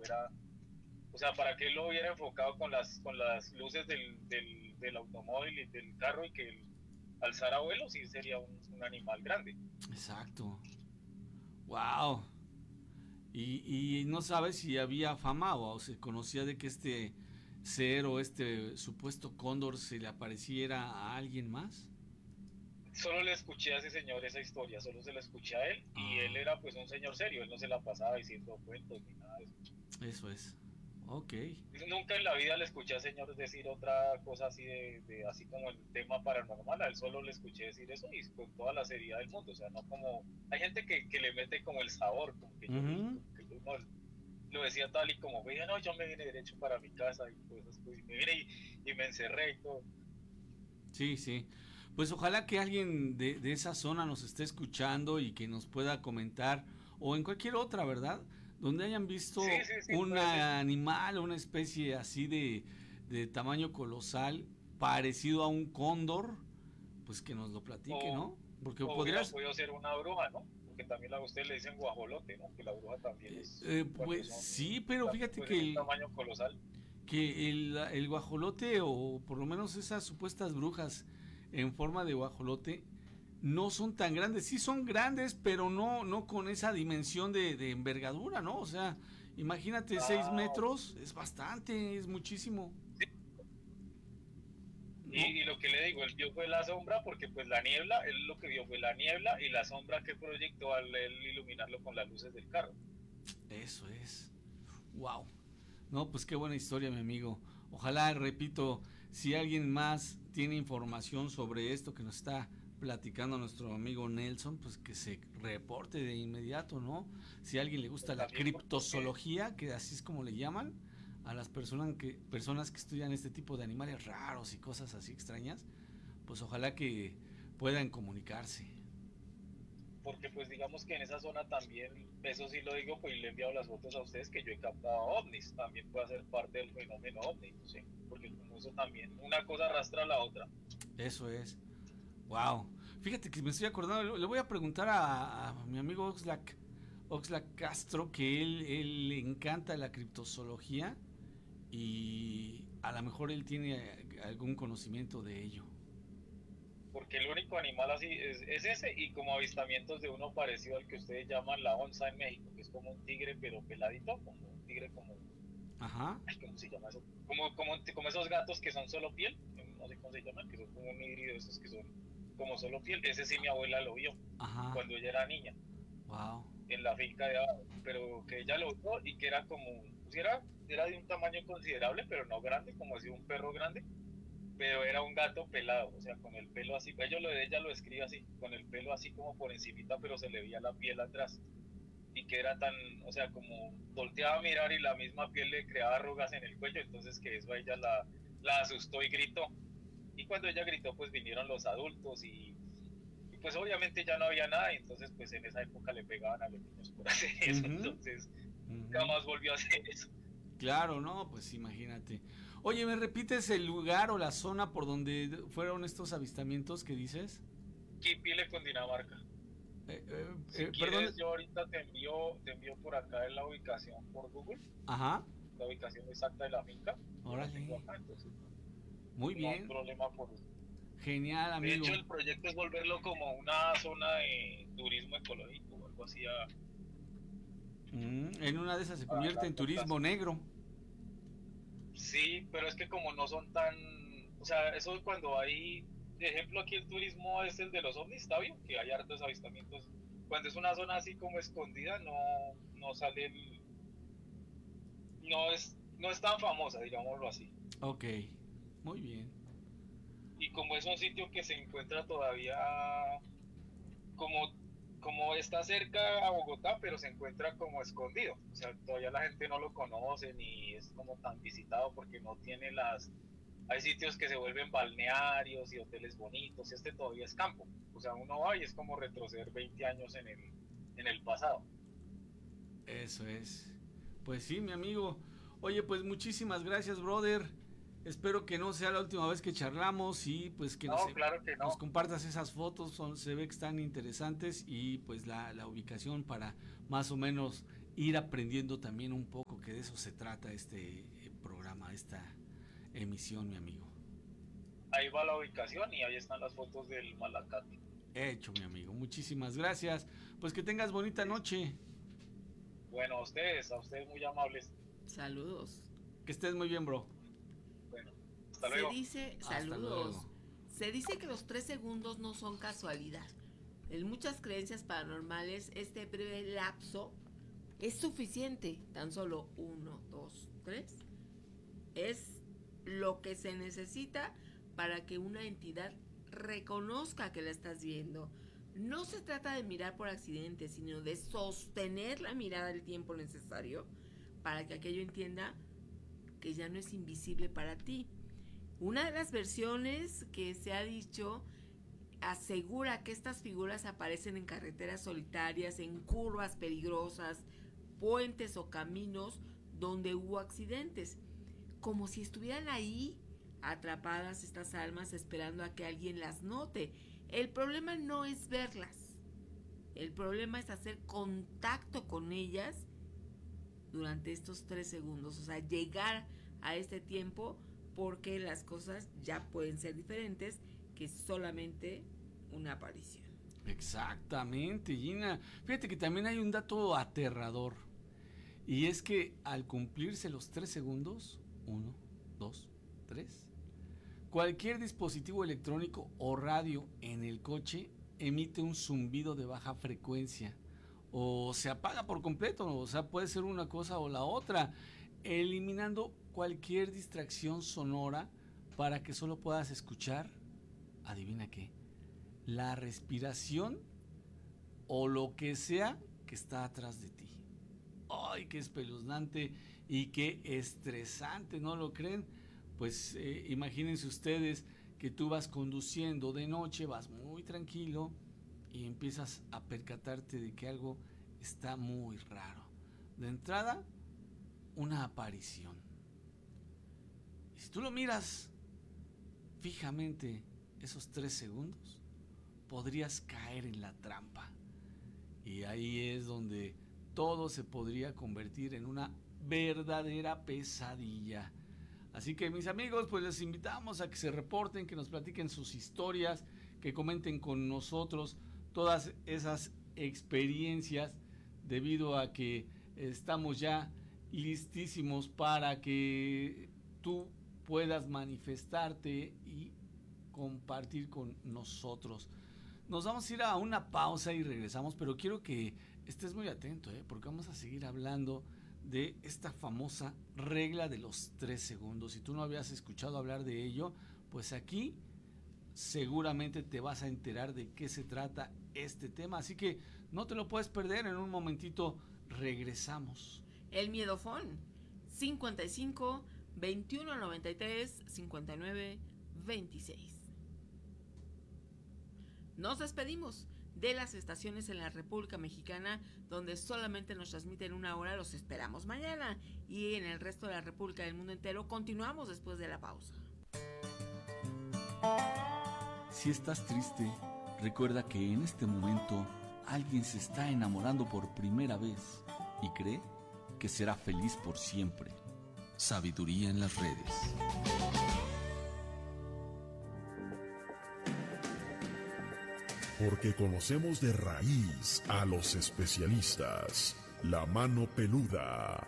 fuera, o sea, para que él lo hubiera enfocado con las luces del automóvil y del carro y que él alzara vuelo, sí sería un animal grande. Exacto. Wow. Y no sabes si había fama o se conocía de que este ser o este supuesto cóndor se le apareciera a alguien más. Solo le escuché a ese señor esa historia, solo se la escuché a él y él Ah, era pues un señor serio, él no se la pasaba diciendo cuentos ni nada de eso. eso es. Ok. Nunca en la vida le escuché al señor decir otra cosa así así como el tema paranormal, a él solo le escuché decir eso y con toda la seriedad del mundo, o sea, no como, hay gente que le mete como el sabor, Ujú. como que yo no, lo decía tal y como, veía, no, yo me vine derecho para mi casa y pues, y me vine y me encerré y todo. Sí, sí. Pues ojalá que alguien de esa zona nos esté escuchando y que nos pueda comentar, o en cualquier otra, ¿verdad? Donde hayan Sí, visto sí, sí, un puede ser. animal, una especie así de tamaño colosal, parecido a un cóndor, pues que nos lo platique, O, ¿no? Porque o hubiera podrías, podido ser una bruja, ¿no? Porque también a usted le dicen guajolote, ¿no? Que la bruja también es cuando pues son, sí, pero también fíjate puede ser un tamaño colosal. que el guajolote, o por lo menos esas supuestas brujas en forma de guajolote, no son tan grandes. Sí son grandes, pero no con esa dimensión de envergadura, ¿no? O sea, imagínate, 6 Ah, metros es bastante, es muchísimo, sí. ¿no? Y lo que le digo, él vio fue la sombra, porque pues la niebla, él lo que vio fue la niebla y la sombra que proyectó al él iluminarlo con las luces del carro. Eso es. Wow. No, pues qué buena historia, mi amigo. Ojalá, repito, si alguien más tiene información sobre esto que nos está platicando nuestro amigo Nelson, pues que se reporte de inmediato, ¿no? Si a alguien le gusta la También porque criptozoología, que así es como le llaman, a las personas que estudian este tipo de animales raros y cosas así extrañas, pues ojalá que puedan comunicarse. porque pues digamos que en esa zona también, eso sí lo digo, pues le he enviado las fotos a ustedes que yo he captado ovnis, también puede ser parte del fenómeno ovni, no sé, porque como eso también, una cosa arrastra a la otra. Eso es. Wow. Fíjate que me estoy acordando, le voy a preguntar a mi amigo Oxlack Castro, que él le encanta la criptozoología y a lo mejor él tiene algún conocimiento de ello. Porque el único animal así es ese y como avistamientos de uno parecido al que ustedes llaman la onza en México, que es como un tigre pero peladito, como un tigre como, Ajá. ay, ¿cómo se llama eso? Como esos gatos que son solo piel, no sé cómo se llaman, que son como un híbrido, esos que son como solo piel, ese sí mi abuela lo vio Ajá. cuando ella era niña, Wow. en la finca de abajo, pero que ella lo vio y que era como, pues era de un tamaño considerable, pero no grande, como si un perro grande, pero era un gato pelado, o sea, con el pelo así, ella lo describe así, con el pelo así como por encimita, pero se le veía la piel atrás, y que era tan, o sea, como volteaba a mirar y la misma piel le creaba arrugas en el cuello, entonces que eso a ella la asustó y gritó, y cuando ella gritó, pues vinieron los adultos y pues obviamente ya no había nada, y entonces pues en esa época le pegaban a los niños por hacer eso, Ujú, entonces nunca ujú. más volvió a hacer eso. Claro, no, pues imagínate. Oye, ¿me repites el lugar o la zona por donde fueron estos avistamientos que dices? Kipile con Dinamarca. Si quieres, Perdón. yo ahorita te envío por acá en la ubicación por Google, Ajá. la ubicación exacta de la finca. Yo la tengo Órale. acá, entonces Muy no hay bien. problema por eso. Genial, De hecho, amigo. el proyecto es volverlo como una zona de turismo ecológico o algo así En una de esas se a convierte en largo turismo plazo. negro. Sí, pero es que como no son tan, o sea, eso cuando hay, de ejemplo, aquí el turismo es el de los ovnis, ¿sabio? Que hay hartos avistamientos. Cuando es una zona así como escondida, no sale no es tan famosa, digámoslo así. Ok, muy bien. Y como es un sitio que se encuentra todavía como, como está cerca a Bogotá, pero se encuentra como escondido. O sea, todavía la gente no lo conoce ni es como tan visitado porque no tiene las... Hay sitios que se vuelven balnearios y hoteles bonitos, y este todavía es campo. O sea, uno va y es como retroceder 20 años en el pasado. Eso es. Pues sí, mi amigo. Oye, pues muchísimas gracias, brother. Espero que no sea la última vez que charlamos y pues que No, claro que nos no. compartas esas fotos. Se ve que están interesantes y pues la ubicación para más o menos ir aprendiendo también un poco que de eso se trata este programa, esta emisión, mi amigo. Ahí va la ubicación y ahí están las fotos del Malacate. Hecho, mi amigo. Muchísimas gracias. Pues que tengas bonita noche. Bueno, a ustedes muy amables. Saludos. Que estés muy bien, bro. Bueno, hasta luego. Saludos. Se dice que los 3 segundos no son casualidad. En muchas creencias paranormales, este breve lapso es suficiente. Tan solo 1, 2, 3. Es lo que se necesita para que una entidad reconozca que la estás viendo. No se trata de mirar por accidente, sino de sostener la mirada el tiempo necesario para que aquello entienda que ya no es invisible para ti. Una de las versiones que se ha dicho asegura que estas figuras aparecen en carreteras solitarias, en curvas peligrosas, puentes o caminos donde hubo accidentes, como si estuvieran ahí atrapadas estas almas esperando a que alguien las note. El problema no es verlas, el problema es hacer contacto con ellas durante estos 3 segundos, o sea, llegar a este tiempo, porque las cosas ya pueden ser diferentes que solamente una aparición. Exactamente, Gina. Fíjate que también hay un dato aterrador, y es que al cumplirse los 3 segundos, 1, 2, 3, cualquier dispositivo electrónico o radio en el coche emite un zumbido de baja frecuencia o se apaga por completo, o sea, puede ser una cosa o la otra, eliminando cualquier distracción sonora para que solo puedas escuchar, adivina qué, la respiración o lo que sea que está atrás de ti. ¡Ay, qué espeluznante y qué estresante! ¿No lo creen? Pues imagínense ustedes que tú vas conduciendo de noche, vas muy tranquilo y empiezas a percatarte de que algo está muy raro. De entrada, una aparición. Y si tú lo miras fijamente esos 3 segundos, podrías caer en la trampa. Y ahí es donde todo se podría convertir en una verdadera pesadilla. Así que mis amigos, pues les invitamos a que se reporten, que nos platiquen sus historias, que comenten con nosotros todas esas experiencias, debido a que estamos ya listísimos para que tú puedas manifestarte y compartir con nosotros. Nos vamos a ir a una pausa y regresamos, pero quiero que estés muy atento, porque vamos a seguir hablando de esta famosa regla de los 3 segundos. Si tú no habías escuchado hablar de ello, pues aquí seguramente te vas a enterar de qué se trata este tema. Así que no te lo puedes perder, en un momentito regresamos. El Miedofón, 55 21 93 59 26. Nos despedimos de las estaciones en la República Mexicana, donde solamente nos transmiten 1 hora. Los esperamos mañana, y en el resto de la República y del mundo entero continuamos después de la pausa. Si estás triste, recuerda que en este momento alguien se está enamorando por primera vez y cree que será feliz por siempre. Sabiduría en las redes. Porque conocemos de raíz a los especialistas. La mano peluda.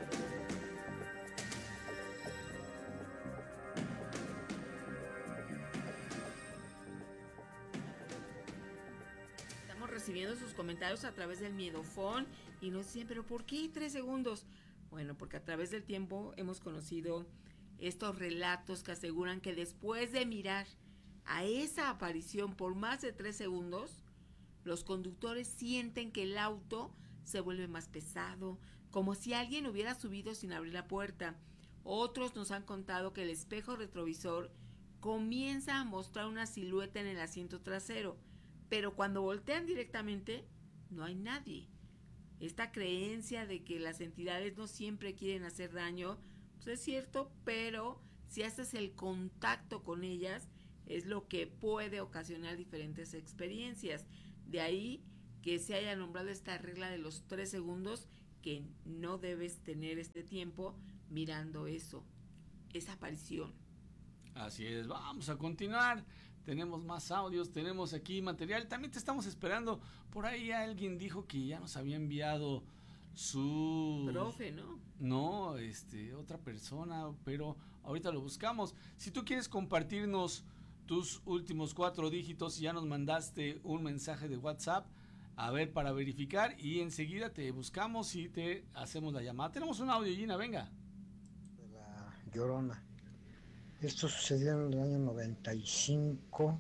Estamos recibiendo sus comentarios a través del Miedofón y nos dicen, ¿pero por qué 3 segundos? Bueno, porque a través del tiempo hemos conocido estos relatos que aseguran que después de mirar a esa aparición por más de 3 segundos, los conductores sienten que el auto se vuelve más pesado, como si alguien hubiera subido sin abrir la puerta. Otros nos han contado que el espejo retrovisor comienza a mostrar una silueta en el asiento trasero, pero cuando voltean directamente no hay nadie. Esta creencia de que las entidades no siempre quieren hacer daño, pues es cierto, pero si haces el contacto con ellas, es lo que puede ocasionar diferentes experiencias. De ahí que se haya nombrado esta regla de los 3 segundos que no debes tener este tiempo mirando eso, esa aparición. Así es, vamos a continuar. Tenemos más audios, tenemos aquí material. También te estamos esperando. Por ahí alguien dijo que ya nos había enviado su... Profe, ¿no? No, otra persona, pero ahorita lo buscamos. Si tú quieres compartirnos tus últimos 4 dígitos, ya nos mandaste un mensaje de WhatsApp, a ver, para verificar, y enseguida te buscamos y te hacemos la llamada. Tenemos un audio, Gina, venga. De la Llorona. Esto sucedió en el año 95,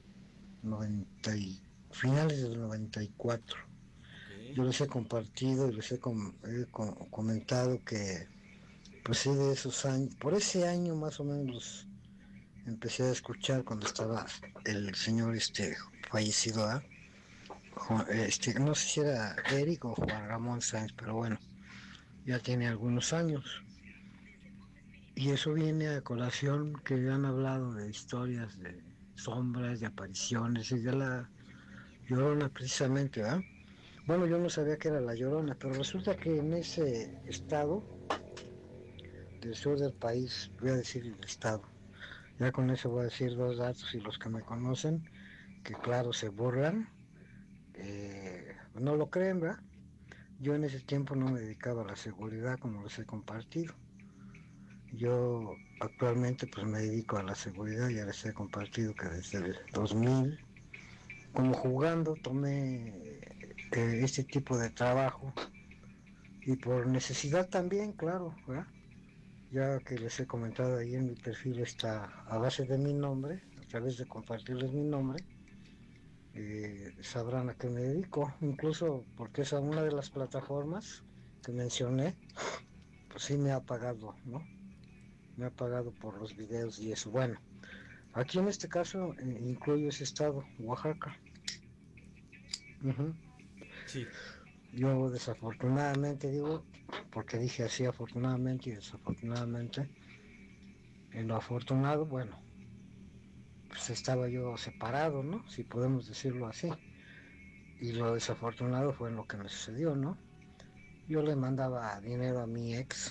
finales del 94. Okay. Yo les he compartido y les he comentado que, pues sí, de esos años, por ese año más o menos, empecé a escuchar cuando estaba el señor fallecido, ¿eh? No sé si era Eric o Juan Ramón Sáenz, pero bueno, ya tiene algunos años. Y eso viene a colación que han hablado de historias de sombras, de apariciones y de la Llorona precisamente, ¿verdad? Bueno, yo no sabía que era la Llorona, pero resulta que en ese estado del sur del país, voy a decir el estado, ya con eso voy a decir 2 datos, y los que me conocen, que claro, se burlan, no lo creen, ¿verdad? Yo en ese tiempo no me dedicaba a la seguridad como les he compartido. Yo actualmente pues me dedico a la seguridad, ya les he compartido que desde el 2000, como jugando, tomé este tipo de trabajo, y por necesidad también, claro, ¿verdad? Ya que les he comentado ahí en mi perfil, está a base de mi nombre, a través de compartirles mi nombre, sabrán a qué me dedico, incluso porque es una de las plataformas que mencioné, pues sí me ha pagado, ¿no? Me ha pagado por los videos y eso. Bueno, aquí en este caso incluyo ese estado, Oaxaca. Uh-huh. Sí. Yo desafortunadamente digo, porque dije así afortunadamente y desafortunadamente, en lo afortunado, bueno, pues estaba yo separado, ¿no? Si podemos decirlo así. Y lo desafortunado fue en lo que me sucedió, ¿no? Yo le mandaba dinero a mi ex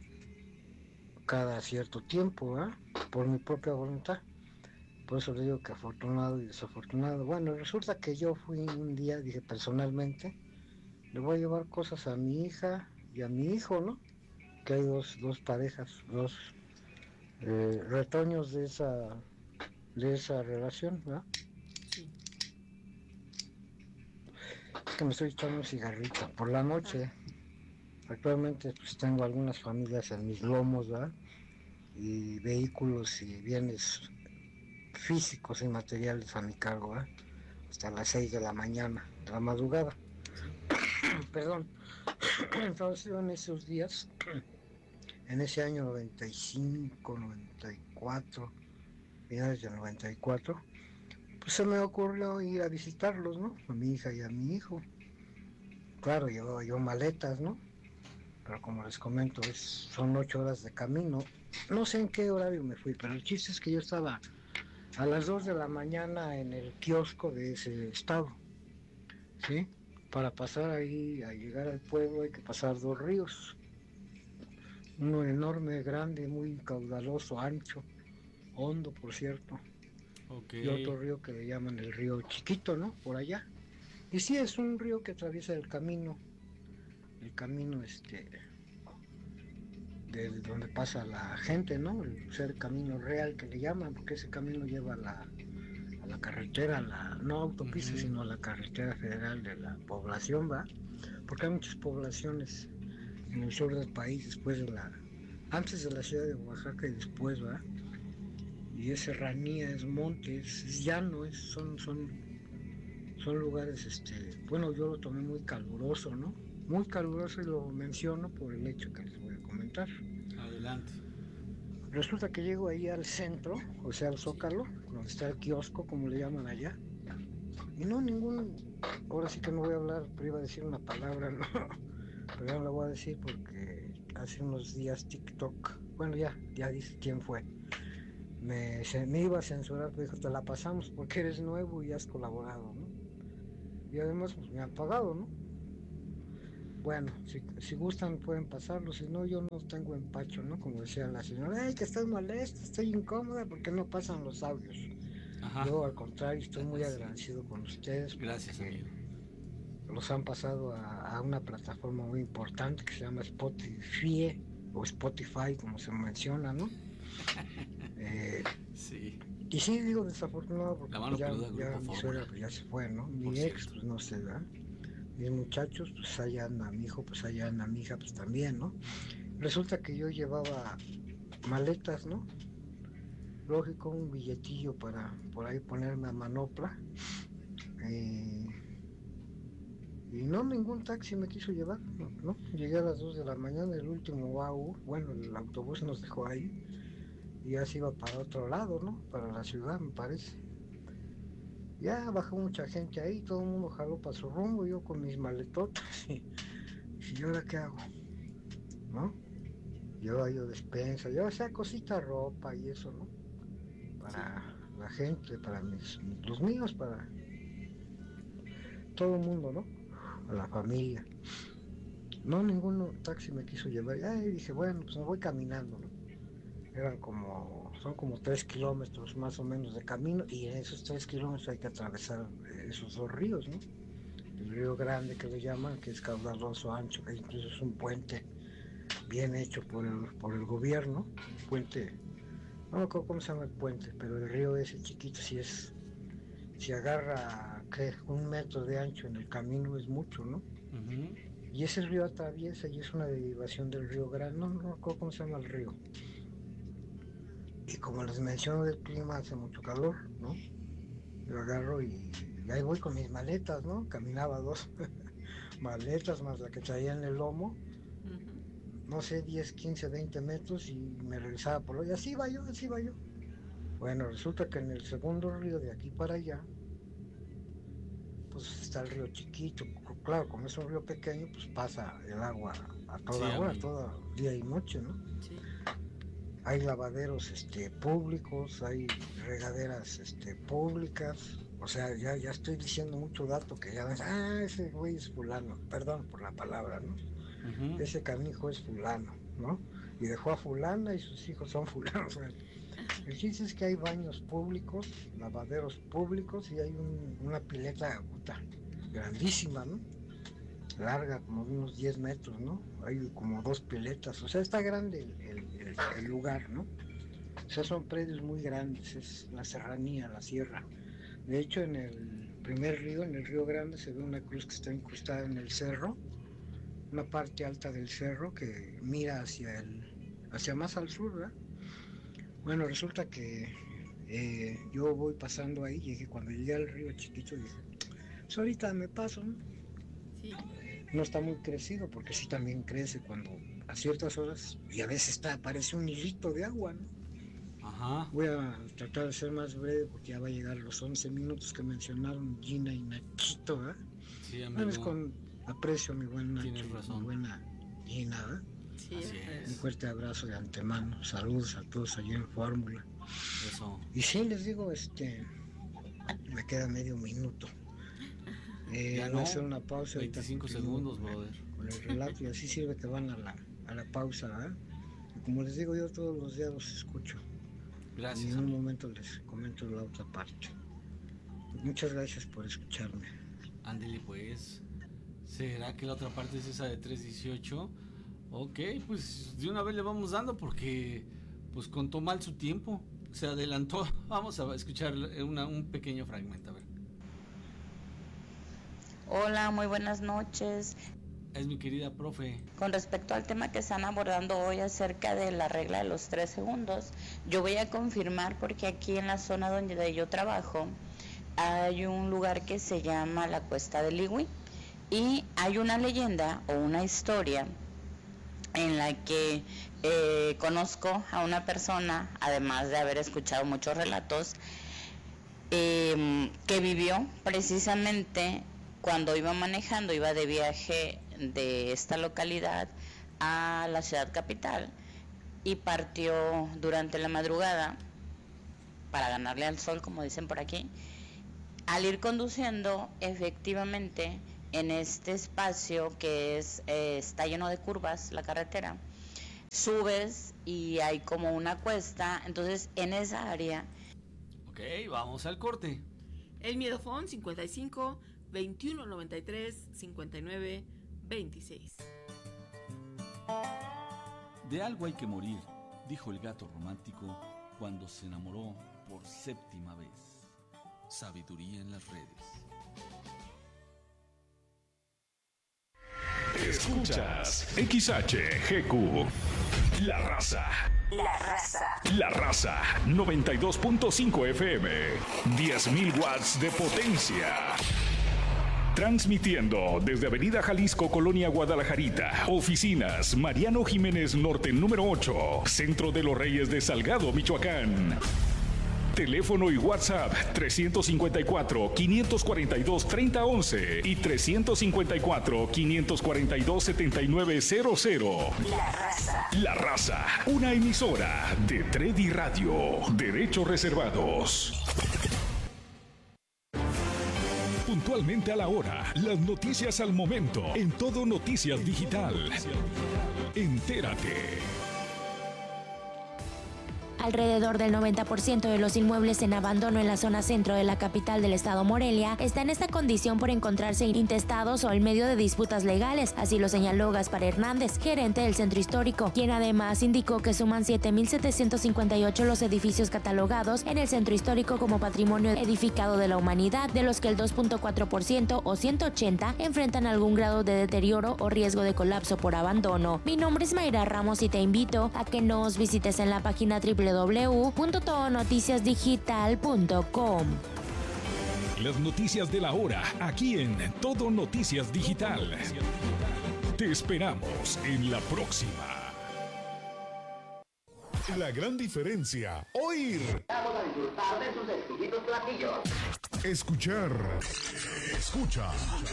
cada cierto tiempo, ¿eh? Por mi propia voluntad. Por eso le digo que afortunado y desafortunado. Bueno, resulta que yo fui un día, dije personalmente, le voy a llevar cosas a mi hija y a mi hijo, ¿no? Que hay dos parejas, dos retoños de esa relación, ¿verdad? Sí. Es que me estoy echando un cigarrito por la noche. Actualmente pues tengo algunas familias en mis lomos, ¿verdad? Y vehículos y bienes físicos y materiales a mi cargo, ¿verdad? Hasta las 6 de la mañana, de la madrugada. Perdón. Entonces yo en esos días, en ese año 95, 94, finales del 94, pues se me ocurrió ir a visitarlos, ¿no? A mi hija y a mi hijo. Claro, llevaba yo maletas, ¿no? Pero como les comento, son 8 horas de camino. No sé en qué horario me fui, pero el chiste es que yo estaba a las 2 de la mañana en el kiosco de ese estado, ¿sí? Para pasar ahí, a llegar al pueblo hay que pasar 2 ríos. Uno enorme, grande, muy caudaloso, ancho, hondo, por cierto. Okay. Y otro río que le llaman el río Chiquito, ¿no? Por allá. Y sí, es un río que atraviesa el camino de donde pasa la gente, ¿no? El camino real que le llaman, porque ese camino lleva a la carretera, no autopista, uh-huh, sino a la carretera federal de la población, ¿va? Porque hay muchas poblaciones en el sur del país, antes de la ciudad de Oaxaca y después, ¿va? Y es serranía, es monte, es llano, son lugares, bueno, yo lo tomé muy caluroso, ¿no? Muy caluroso, y lo menciono por el hecho que les voy a comentar. Adelante. Resulta que llego ahí al centro, o sea, al Zócalo, donde está el kiosco, como le llaman allá, y ahora sí que no voy a hablar, pero iba a decir una palabra, ¿no? Pero ya no la voy a decir porque hace unos días TikTok, bueno, ya dice quién fue, me iba a censurar, pero dijo, te la pasamos porque eres nuevo y has colaborado, ¿no? Y además pues, me han pagado, ¿no? bueno, si gustan pueden pasarlo, si no yo no tengo empacho, ¿no? Como decía la señora, ay, que estoy molesta, estoy incómoda porque no pasan los audios. Ajá. Yo al contrario estoy muy Sí. agradecido con ustedes. Gracias, amigo. Los han pasado a una plataforma muy importante que se llama Spotify, o Spotify como se menciona, ¿no? Sí. Y sí, digo desafortunado porque La Mano ya Peluda, Grupo mi Fórmula. suegra pues, ya se fue, ¿no? Por Mi ex, cierto. pues no sé, ¿verdad? Mis muchachos, pues allá anda mi hijo, pues allá anda mi hija, pues también, ¿no? Resulta que yo llevaba maletas, ¿no? Lógico, un billetillo para por ahí ponerme a manopla. Y no, ningún taxi me quiso llevar, ¿no? Llegué a las 2 de la mañana, el último AU, bueno, el autobús nos dejó ahí y ya se iba para otro lado, ¿no? Para la ciudad, me parece. Ya bajó mucha gente ahí, todo el mundo jaló para su rumbo, yo con mis maletotas y ahora qué hago, ¿no? Yo despensa, yo hacía cosita, ropa y eso, ¿no? Para la gente, para los míos, para todo el mundo, ¿no? A la familia. No, ningún taxi me quiso llevar. Y dije, bueno, pues me voy caminando, ¿no? Son como 3 kilómetros más o menos de camino, y en esos 3 kilómetros hay que atravesar esos 2 ríos, ¿no? El río Grande que le llaman, que es caudaloso, ancho, que incluso es un puente bien hecho por el gobierno, puente, no me acuerdo cómo se llama el puente, pero el río ese chiquito, si agarra, ¿qué? 1 metro de ancho en el camino es mucho, ¿no? Uh-huh. Y ese río atraviesa y es una derivación del río Grande, no me acuerdo cómo se llama el río. Y como les menciono del clima, hace mucho calor, ¿no? Yo agarro y ahí voy con mis maletas, ¿no? Caminaba 2 maletas más la que traía en el lomo, no sé, 10, 15, 20 metros y me regresaba por y así va yo. Bueno, resulta que en el segundo río de aquí para allá, pues está el río chiquito, claro, como es un río pequeño, pues pasa el agua a toda hora, todo día y noche, ¿no? Sí. Hay lavaderos públicos, hay regaderas públicas, o sea, ya estoy diciendo mucho dato que ya ves, ese güey es fulano, perdón por la palabra, ¿no? Uh-huh. Ese canijo es fulano, ¿no? Y dejó a fulana y sus hijos son fulanos. El chiste es que hay baños públicos, lavaderos públicos y hay una pileta grandísima, ¿no? Larga, como de unos 10 metros, ¿no? Hay como 2 piletas, o sea, está grande el lugar, ¿no? O sea, son predios muy grandes, es la serranía, la sierra. De hecho, en el primer río, en el río Grande, se ve una cruz que está incrustada en el cerro, una parte alta del cerro que mira hacia más al sur, ¿verdad? Bueno, resulta que yo voy pasando ahí, cuando llegué al río chiquito, dije, pues ahorita me paso, ¿no? Sí. No está muy crecido, porque sí también crece cuando a ciertas horas, y a veces parece un hilito de agua, ¿no? Ajá. Voy a tratar de ser más breve porque ya va a llegar los 11 minutos que mencionaron Gina y Nachito, ¿verdad? Sí, amigo. Con aprecio, mi buen Nacho, tienes razón. mi buena Gina, ¿verdad? Sí, un fuerte abrazo de antemano, saludos a todos allí en Fórmula. Eso. Y sí, les digo, me queda medio minuto. Ya voy a hacer una pausa. 25 segundos, brother. Con el relato, y así sirve que van a la pausa, ¿verdad? Y como les digo, yo todos los días los escucho. Gracias. Y en un momento les comento la otra parte. Muchas gracias por escucharme. Ándele pues. ¿Será que la otra parte es esa de 318? Ok, pues de una vez le vamos dando porque pues contó mal su tiempo, se adelantó. Vamos a escuchar un pequeño fragmento, a ver. Hola, muy buenas noches. Es mi querida profe. Con respecto al tema que están abordando hoy acerca de la regla de los 3 segundos, yo voy a confirmar porque aquí en la zona donde yo trabajo hay un lugar que se llama la Cuesta del Ligüí y hay una leyenda o una historia en la que conozco a una persona, además de haber escuchado muchos relatos, que vivió precisamente cuando iba manejando, iba de viaje de esta localidad a la ciudad capital y partió durante la madrugada para ganarle al sol, como dicen por aquí. Al ir conduciendo, efectivamente en este espacio que está lleno de curvas, la carretera, subes y hay como una cuesta, entonces en esa área. Ok, vamos al corte. El Miedofón 55 21 93 59 26. De algo hay que morir, dijo el gato romántico cuando se enamoró por 7ª vez. Sabiduría en las redes. Escuchas XHGQ. La Raza. La Raza 92.5 FM. 10.000 watts de potencia. Transmitiendo desde Avenida Jalisco, Colonia Guadalajarita. Oficinas Mariano Jiménez Norte número 8. Centro de los Reyes de Salgado, Michoacán. Teléfono y WhatsApp 354-542-3011 y 354-542-7900. La Raza, una emisora de Tredi Radio. Derechos reservados. Puntualmente a la hora, las noticias al momento, en Todo Noticias Digital. Entérate. Alrededor del 90% de los inmuebles en abandono en la zona centro de la capital del estado Morelia está en esta condición por encontrarse intestados o en medio de disputas legales, así lo señaló Gaspar Hernández, gerente del centro histórico, quien además indicó que suman 7.758 los edificios catalogados en el centro histórico como patrimonio edificado de la humanidad, de los que el 2.4% o 180 enfrentan algún grado de deterioro o riesgo de colapso por abandono. Mi nombre es Mayra Ramos y te invito a que nos visites en la página www.todonoticiasdigital.com. Las noticias de la hora, aquí en Todo Noticias Digital. Te esperamos en la próxima. La gran diferencia, oír. Vamos a disfrutar de sus exquisitos platillos. Escuchar. Escucha.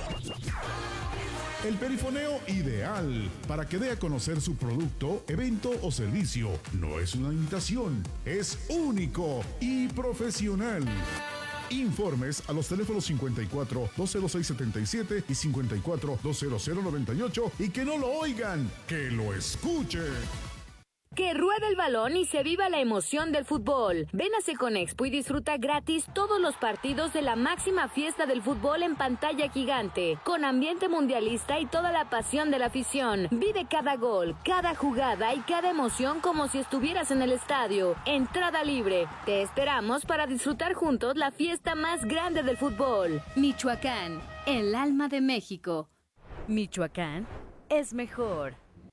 El perifoneo ideal para que dé a conocer su producto, evento o servicio. No es una imitación, es único y profesional. Informes a los teléfonos 54 206 77 y 54 200 98 y que no lo oigan, que lo escuchen. Que ruede el balón y se viva la emoción del fútbol. Ven a Seconexpo y disfruta gratis todos los partidos de la máxima fiesta del fútbol en pantalla gigante, con ambiente mundialista y toda la pasión de la afición. Vive cada gol, cada jugada y cada emoción como si estuvieras en el estadio. Entrada libre. Te esperamos para disfrutar juntos la fiesta más grande del fútbol. Michoacán, el alma de México. Michoacán es mejor.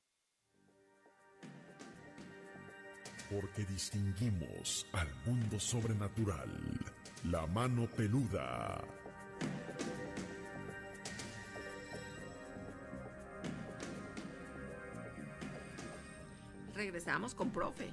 Porque distinguimos al mundo sobrenatural. La mano peluda. Regresamos con profe.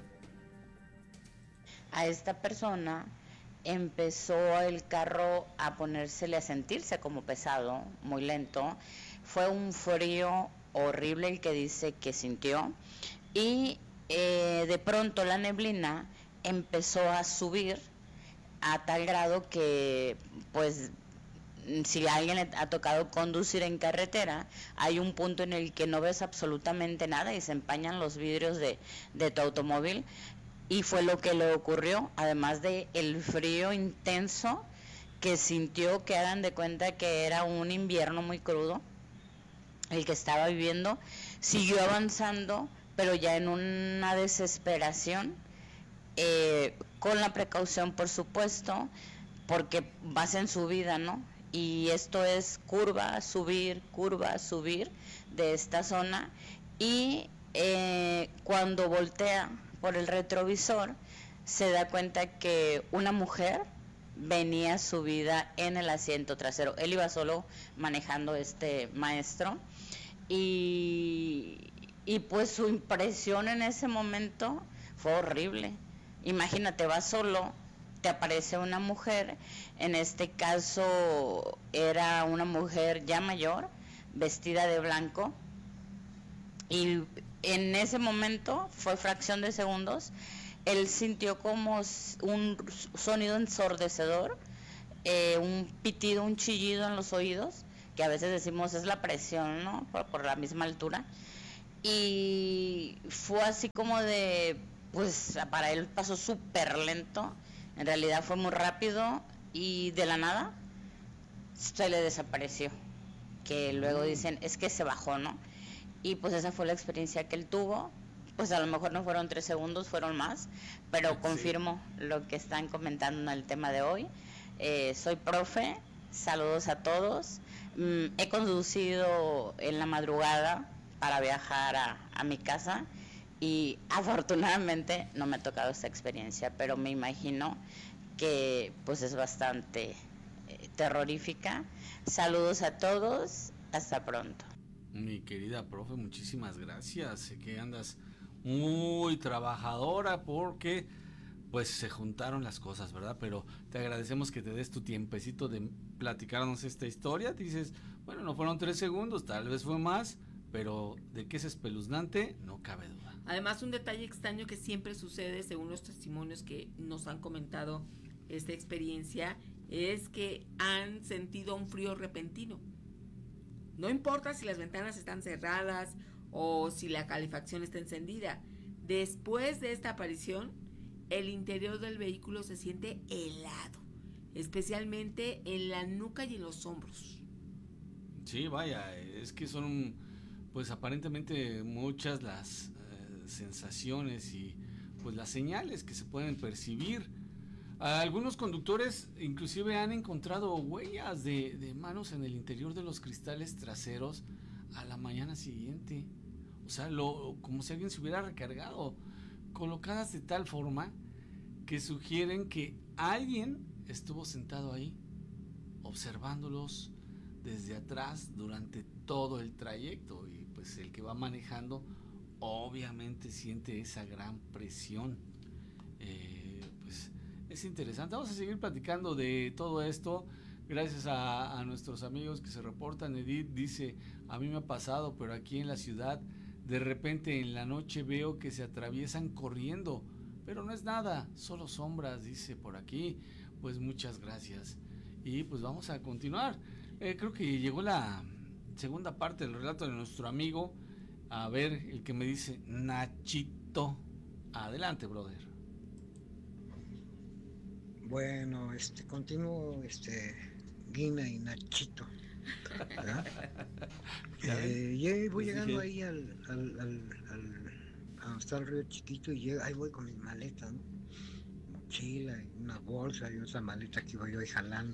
A esta persona empezó el carro a sentirse como pesado, muy lento. Fue un frío horrible el que dice que sintió y de pronto la neblina empezó a subir a tal grado que, pues, si a alguien le ha tocado conducir en carretera, hay un punto en el que no ves absolutamente nada y se empañan los vidrios de tu automóvil, y fue lo que le ocurrió, además de el frío intenso que sintió, que hagan de cuenta que era un invierno muy crudo el que estaba viviendo. Siguió avanzando, pero ya en una desesperación, con la precaución, por supuesto, porque vas en subida, ¿no? Y esto es curva, subir de esta zona, y cuando voltea por el retrovisor, se da cuenta que una mujer venía subida en el asiento trasero. Él iba solo manejando, este maestro, y pues su impresión en ese momento fue horrible. Imagínate, vas solo, te aparece una mujer, en este caso era una mujer ya mayor, vestida de blanco, y en ese momento, fue fracción de segundos, él sintió como un sonido ensordecedor, un pitido, un chillido en los oídos, que a veces decimos es la presión, ¿no? Por la misma altura. Y fue así como de, pues para él pasó súper lento, en realidad fue muy rápido y de la nada se le desapareció, que luego dicen es que se bajó, ¿no? Y pues esa fue la experiencia que él tuvo. Pues a lo mejor no fueron 3 segundos, fueron más, pero confirmo lo que están comentando en el tema de hoy. Soy profe, saludos a todos. He conducido en la madrugada para viajar a mi casa y afortunadamente no me ha tocado esta experiencia, pero me imagino que pues es bastante terrorífica. Saludos a todos, hasta pronto. Mi querida profe, muchísimas gracias. Sé que andas muy trabajadora porque pues se juntaron las cosas, ¿verdad? Pero te agradecemos que te des tu tiempecito de platicarnos esta historia. Dices, bueno, no fueron 3 segundos, tal vez fue más, pero de que es espeluznante, no cabe duda. Además, un detalle extraño que siempre sucede, según los testimonios que nos han comentado esta experiencia, es que han sentido un frío repentino. No importa si las ventanas están cerradas o si la calefacción está encendida. Después de esta aparición, el interior del vehículo se siente helado, especialmente en la nuca y en los hombros. Sí, vaya, es que son pues aparentemente muchas las sensaciones y pues las señales que se pueden percibir. Algunos conductores inclusive han encontrado huellas de manos en el interior de los cristales traseros a la mañana siguiente. O sea, como si alguien se hubiera recargado, colocadas de tal forma que sugieren que alguien estuvo sentado ahí observándolos desde atrás durante todo el trayecto, y pues el que va manejando obviamente siente esa gran presión. Pues es interesante. Vamos a seguir platicando de todo esto gracias a nuestros amigos que se reportan. Edith dice, a mí me ha pasado, pero aquí en la ciudad de repente en la noche veo que se atraviesan corriendo, pero no es nada, solo sombras, dice por aquí. Pues muchas gracias y pues vamos a continuar. Creo que llegó la segunda parte del relato de nuestro amigo. A ver, el que me dice Nachito. Adelante, brother. Bueno, continúo, Guina y Nachito. Voy llegando ahí a donde está el río Chiquito, y ahí voy con mis maletas, ¿no? Mochila, y una bolsa y otra maleta que voy jalando.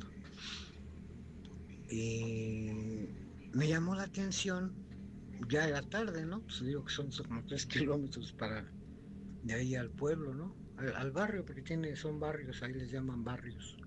Y me llamó la atención, ya era tarde, ¿no? Pues digo que son como 3 kilómetros de ahí al pueblo, ¿no? Al barrio, porque son barrios, ahí les llaman barrios.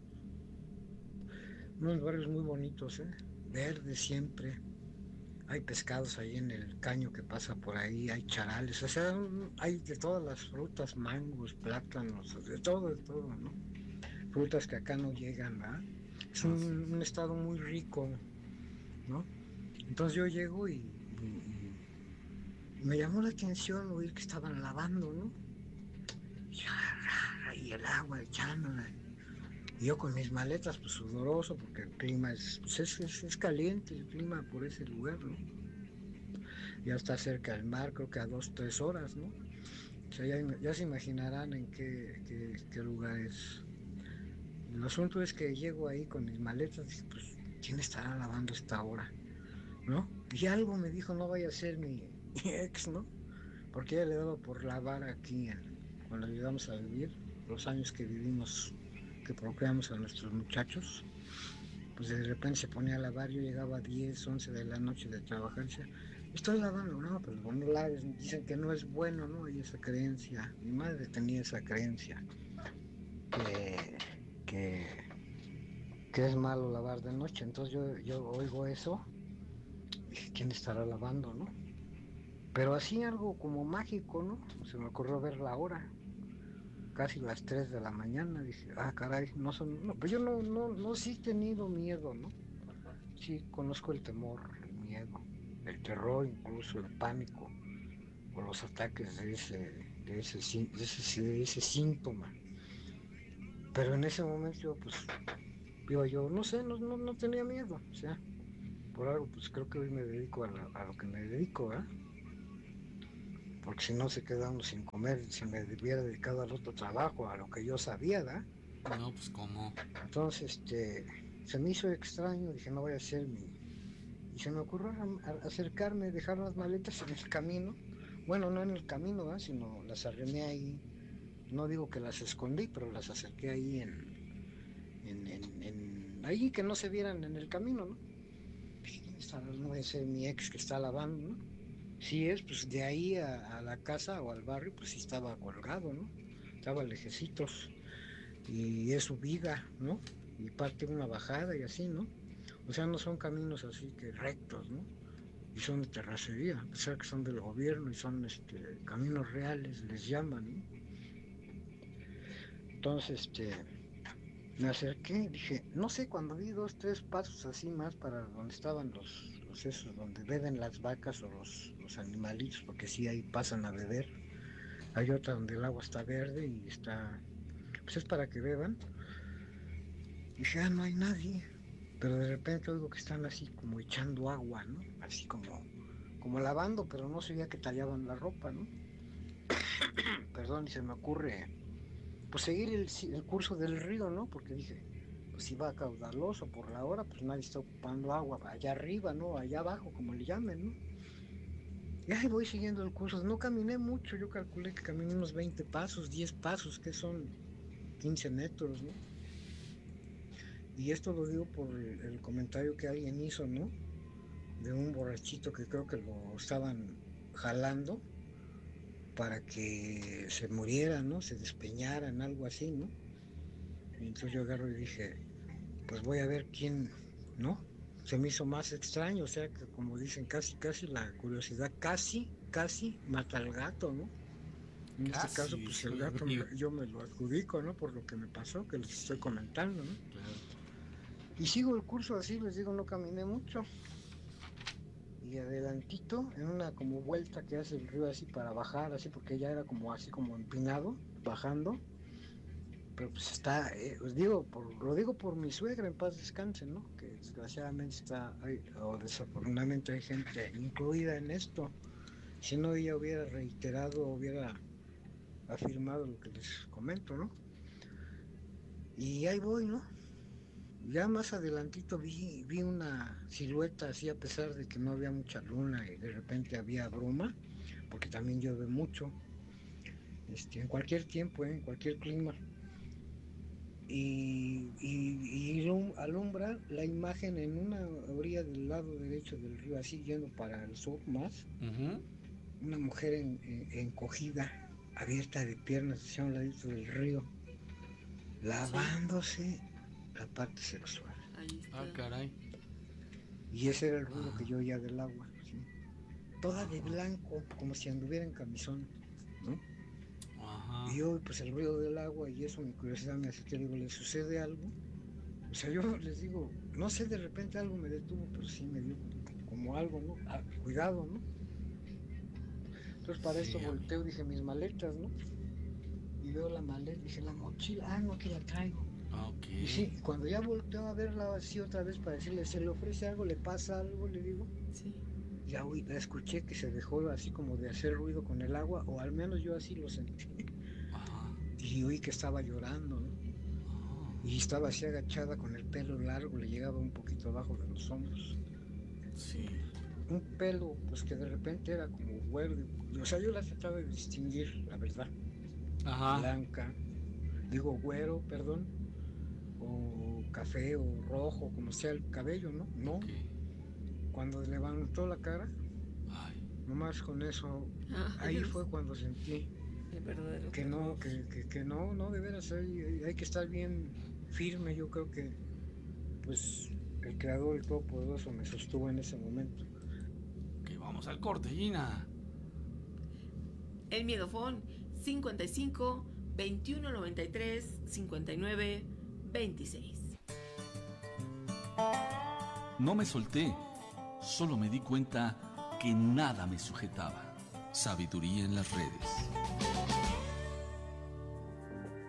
Unos barrios muy bonitos, verdes siempre. Hay pescados ahí en el caño que pasa por ahí, hay charales, o sea, hay de todas las frutas, mangos, plátanos, de todo, ¿no? Frutas que acá no llegan, ¿verdad? Es un estado muy rico, ¿no? Entonces yo llego y me llamó la atención oír que estaban lavando, ¿no? Y el agua echándola. Y yo con mis maletas, pues sudoroso, porque el clima es caliente, el clima por ese lugar, ¿no? Ya está cerca del mar, creo que a 2-3 horas, ¿no? O sea, ya se imaginarán en qué lugar es. El asunto es que llego ahí con mis maletas y pues, ¿quién estará lavando esta hora? ¿No? Y algo me dijo, no vaya a ser mi ex, ¿no? Porque ella le daba por lavar aquí cuando llegamos a vivir, los años que vivimos, que procreamos a nuestros muchachos, pues de repente se ponía a lavar. Yo llegaba a 10, 11 de la noche de trabajar y decía, estoy lavando, no, pero no laves, dicen que no es bueno, ¿no? Hay esa creencia, mi madre tenía esa creencia, que es malo lavar de noche. Entonces yo oigo eso y dije, ¿quién estará lavando, no? Pero así algo como mágico, ¿no? Se me ocurrió ver la hora, casi las 3 de la mañana. Dije, caray, no, pero yo no sí he tenido miedo, ¿no? Sí conozco el temor, el miedo, el terror, incluso el pánico por los ataques de ese síntoma. Pero en ese momento yo no sé, no tenía miedo, o sea, por algo, pues creo que hoy me dedico a lo que me dedico, ¿eh? Porque si no se queda uno sin comer, si me hubiera dedicado al otro trabajo, a lo que yo sabía, ¿verdad? No, pues cómo. Entonces, se me hizo extraño, dije, no voy a hacer y se me ocurrió acercarme, dejar las maletas en el camino. Bueno, no en el camino, ¿verdad? Sino las arrimé ahí. No digo que las escondí, pero las acerqué ahí ahí que no se vieran en el camino, ¿no? No voy a ser mi ex que está lavando, ¿no? Si es, pues de ahí a la casa o al barrio, pues sí estaba colgado, ¿no? Estaba lejecitos. Y es subida, ¿no? Y parte de una bajada y así, ¿no? O sea, no son caminos así que rectos, ¿no? Y son de terracería, a pesar que son del gobierno y son caminos reales, les llaman, ¿no? Entonces, me acerqué, dije, no sé, cuando vi 2, 3 pasos así más para donde estaban los esos, donde beben las vacas o los animalitos, porque sí ahí pasan a beber. Hay otra donde el agua está verde y está, pues es para que beban. Dije, no hay nadie. Pero de repente oigo que están así como echando agua, ¿no? Así como lavando, pero no se veía que tallaban la ropa, ¿no? Perdón, y se me ocurre pues seguir el curso del río, ¿no? Porque dije, pues si va caudaloso por la hora, pues nadie está ocupando agua allá arriba, ¿no? Allá abajo, como le llamen, ¿no? Y ahí voy siguiendo el curso. No caminé mucho, yo calculé que caminé unos 20 pasos, 10 pasos, que son 15 metros, ¿no? Y esto lo digo por el comentario que alguien hizo, ¿no? De un borrachito que creo que lo estaban jalando para que se muriera, ¿no? Se despeñaran, algo así, ¿no? Y entonces yo agarro y dije, pues voy a ver quién, ¿no? Se me hizo más extraño, o sea, que como dicen, casi la curiosidad casi mata al gato, ¿no? En este caso, pues el gato yo me lo adjudico, ¿no? Por lo que me pasó, que les estoy comentando, ¿no? Claro. Y sigo el curso así, les digo, no caminé mucho. Y adelantito, en una como vuelta que hace el río así para bajar, así porque ya era como así como empinado, bajando. Pero pues está, os digo, lo digo por mi suegra, en paz descanse, ¿no? Que desgraciadamente o desafortunadamente hay gente incluida en esto. Si no, ella hubiera reiterado, hubiera afirmado lo que les comento, ¿no? Y ahí voy, ¿no? Ya más adelantito vi una silueta así, a pesar de que no había mucha luna y de repente había bruma, porque también llueve mucho, en cualquier tiempo, en cualquier clima. Y alumbra la imagen en una orilla del lado derecho del río, así yendo para el sur más, una mujer encogida, abierta de piernas hacia un ladito del río, lavándose la parte sexual. Ah, caray. Y ese era el ruido que yo oía del agua, ¿sí? Toda de blanco, como si anduviera en camisón, ¿no? Ajá. Y yo, pues el ruido del agua y eso, mi curiosidad me hace que digo, ¿le sucede algo? O sea, yo les digo, no sé, de repente algo me detuvo, pero sí me dio como algo, ¿no? Cuidado, ¿no? Entonces para esto volteo, dije, mis maletas, ¿no? Y veo la maleta, dije, la mochila, no, que la traigo. Okay. Y sí, cuando ya volteo a verla así otra vez para decirle, ¿se le ofrece algo? ¿Le pasa algo? Le digo. Sí. Ya la escuché que se dejó así como de hacer ruido con el agua, o al menos yo así lo sentí. Ajá. Y oí que estaba llorando, ¿no? Y estaba así agachada con el pelo largo, le llegaba un poquito abajo de los hombros. Sí. Un pelo, pues que de repente era como güero. O sea, yo la trataba de distinguir, la verdad. Ajá. Blanca, digo güero, perdón, o café o rojo, como sea el cabello, ¿no? No. Okay. Cuando levantó la cara, nomás con eso, ahí fue cuando sentí que no, que no, de veras hay que estar bien firme. Yo creo que pues el Creador, el Todopoderoso, me sostuvo en ese momento. Que vamos al corte, Gina. El Miedofón 55 21 93 59 26. No me solté, solo me di cuenta que nada me sujetaba. Sabiduría en las redes.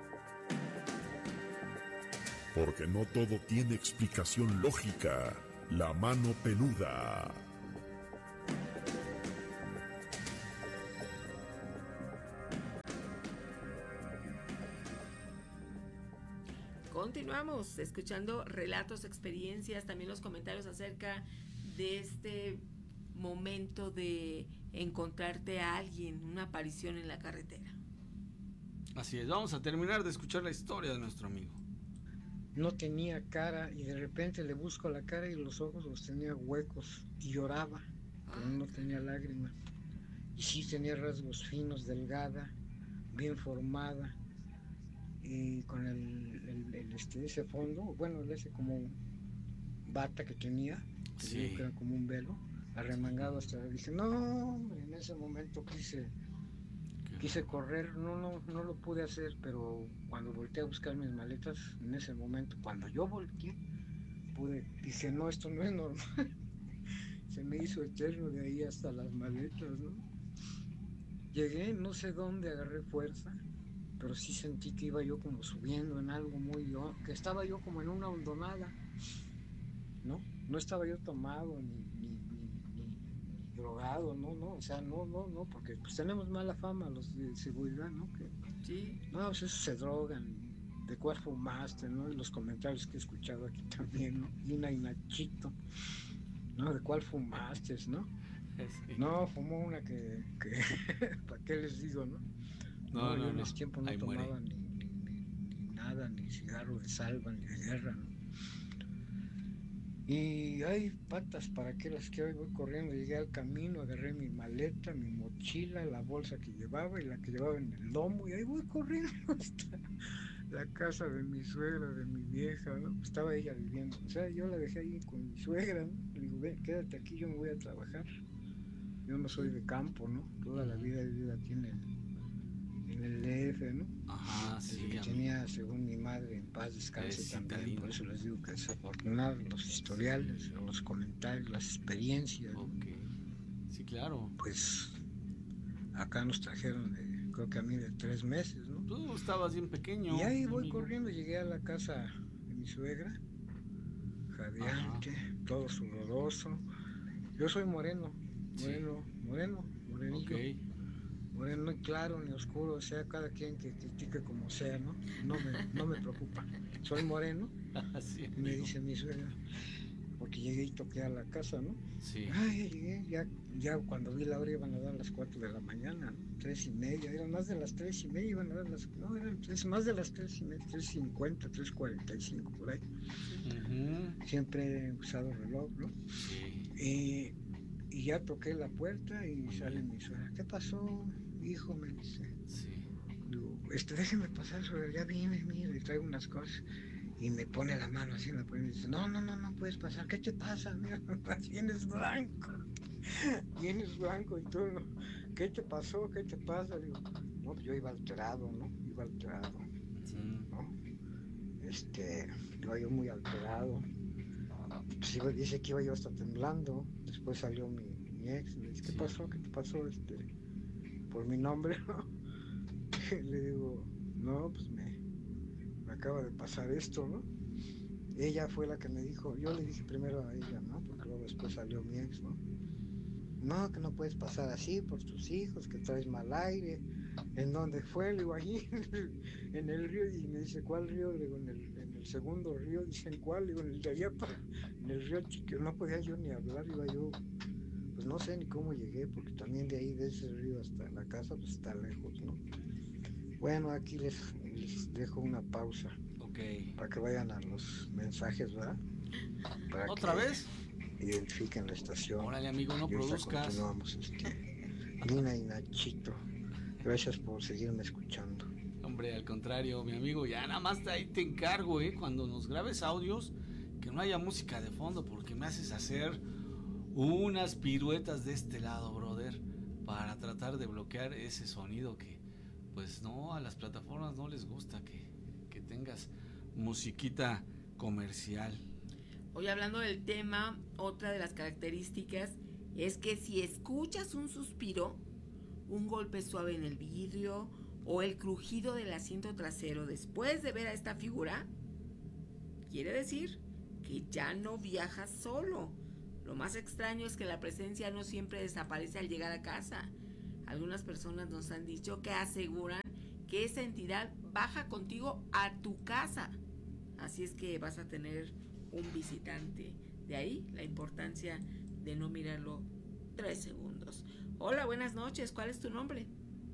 Porque no todo tiene explicación lógica. La mano peluda. Continuamos escuchando relatos, experiencias, también los comentarios acerca de este momento de encontrarte a alguien, una aparición en la carretera. Así es, vamos a terminar de escuchar la historia de nuestro amigo. No tenía cara y de repente le busco la cara y los ojos los tenía huecos y lloraba, pero no tenía lágrimas. Y sí tenía rasgos finos, delgada, bien formada y con ese fondo, bueno, ese como bata que tenía, que Sí. digo que era como un velo, arremangado hasta, dije, no, hombre, en ese momento quise correr, no lo pude hacer, pero cuando volteé a buscar mis maletas, en ese momento, cuando yo volteé, dije, no, esto no es normal. Se me hizo eterno de ahí hasta las maletas, ¿no? Llegué, no sé dónde agarré fuerza, pero sí sentí que iba yo como subiendo en algo que estaba yo como en una hondonada, ¿no? No estaba yo tomado ni drogado, no, o sea, no, porque pues tenemos mala fama los de seguridad, ¿no? Que, Sí. no, pues esos se drogan, de cuál fumaste, ¿no? Y los comentarios que he escuchado aquí también, ¿no? Gina y Nachito, ¿no? De cuál fumaste, ¿no? Sí. No, fumó una que ¿para qué les digo, no? No, yo en ese tiempo no ahí tomaba ni nada, ni cigarro de salva, ni de guerra, ¿no? Y hay patas, ¿para qué las quiero? Voy corriendo, llegué al camino, agarré mi maleta, mi mochila, la bolsa que llevaba y la que llevaba en el lomo, y ahí voy corriendo hasta la casa de mi suegra, de mi vieja, ¿no? Estaba ella viviendo, o sea, yo la dejé ahí con mi suegra, ¿no? Le digo, ven, quédate aquí, yo me voy a trabajar. Yo no soy de campo, ¿no? Toda la vida he vivido aquí en el DF, ¿no? Ajá, Desde sí. que tenía, según mi madre, en paz descanse también, lindo. por eso les digo que es afortunado, los historiales, los comentarios, las experiencias. Ok. Sí, claro. Pues acá nos trajeron, creo que a mí de 3 meses, ¿no? Tú estabas bien pequeño. Y ahí voy amigo. corriendo, llegué a la casa de mi suegra, jadeante, todo sudoroso. Yo soy morenillo. Ok. Moreno y claro ni oscuro, o sea, cada quien que critique como sea, ¿no? No me preocupa. Soy moreno, Sí, y me dice mi suegra, porque llegué y toqué a la casa, ¿no? Sí. Ay, llegué, ya cuando vi la hora iban a dar las 4 de la mañana, ¿no? 3:30, eran más de las 3:30, iban a dar eran más de las 3:30, 3:50, 3:45, por ahí. Uh-huh. Siempre he usado reloj, ¿no? Sí. Y ya toqué la puerta y sale mi suegra. ¿Qué pasó, hijo? Me dice. Sí. Digo, déjeme pasar, suegra, ya vine, mire, traigo unas cosas. Y me pone la mano así, me pone y dice, no puedes pasar, ¿qué te pasa? Mira, vienes blanco y todo, ¿no? ¿Qué te pasó? ¿Qué te pasa? Digo, no, pues yo iba alterado, ¿no? ¿no? Iba yo muy alterado. Pues dice que iba yo hasta temblando. Después salió mi ex, me dice, ¿qué pasó? ¿Qué te pasó? Por mi nombre, ¿no? Le digo, no, pues me acaba de pasar esto, ¿no? Ella fue la que me dijo, yo le dije primero a ella, ¿no? Porque luego después salió mi ex, ¿no? No, que no puedes pasar así por tus hijos, que traes mal aire. ¿En dónde fue? Le digo, allí en el río. Y me dice, ¿cuál río? Le digo, en el segundo río. Dicen, ¿cuál? Le digo, en el de allá, en el río Chiquio. No podía yo ni hablar, iba yo, pues no sé ni cómo llegué, porque también de ahí, de ese río hasta la casa, pues está lejos, ¿no? Bueno, aquí les dejo una pausa. Ok. Para que vayan a los mensajes, ¿verdad? ¿Otra vez? Identifiquen la estación. Órale, amigo, no y produzcas. Continuamos, Gina y Nachito. Gracias por seguirme escuchando. Hombre, al contrario, mi amigo, ya nada más ahí te encargo, cuando nos grabes audios, que no haya música de fondo, porque me haces hacer unas piruetas de este lado, brother, para tratar de bloquear ese sonido que, pues no, a las plataformas no les gusta que tengas musiquita comercial. Hoy hablando del tema, otra de las características es que si escuchas un suspiro, un golpe suave en el vidrio o el crujido del asiento trasero después de ver a esta figura, quiere decir que ya no viajas solo. Lo más extraño es que la presencia no siempre desaparece al llegar a casa. Algunas personas nos han dicho que aseguran que esa entidad baja contigo a tu casa. Así es que vas a tener un visitante. De ahí la importancia de no mirarlo 3 segundos. Hola, buenas noches. ¿Cuál es tu nombre?